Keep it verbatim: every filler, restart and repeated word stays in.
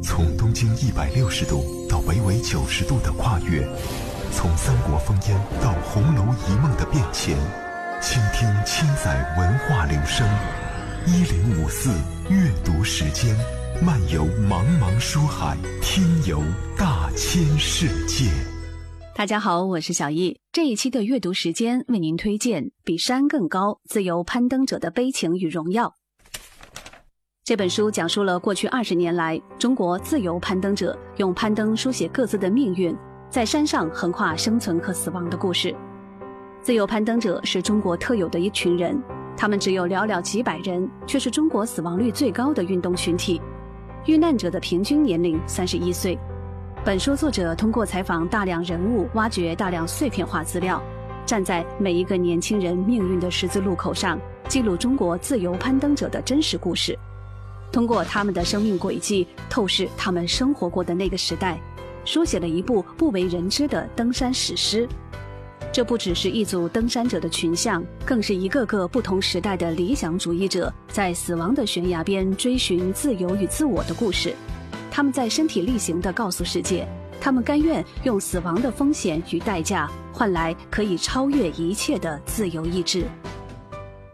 从东经一百六十度到北纬九十度的跨越，从三国烽烟到红楼一梦的变迁，倾听千载文化流声。一零五四阅读时间，漫游茫茫书海，听游大千世界。 大家好，我是小易。这一期的阅读时间为您推荐《比山更高：自由攀登者的悲情与荣耀》。这本书讲述了过去二十年来中国自由攀登者用攀登书写各自的命运，在山上横跨生存和死亡的故事。自由攀登者是中国特有的一群人，他们只有寥寥几百人，却是中国死亡率最高的运动群体。遇难者的平均年龄三十一岁。本书作者通过采访大量人物，挖掘大量碎片化资料，站在每一个年轻人命运的十字路口上，记录中国自由攀登者的真实故事。通过他们的生命轨迹，透视他们生活过的那个时代，书写了一部不为人知的登山史诗。这不只是一组登山者的群像，更是一个个不同时代的理想主义者在死亡的悬崖边追寻自由与自我的故事。他们在身体力行地告诉世界，他们甘愿用死亡的风险与代价换来可以超越一切的自由意志。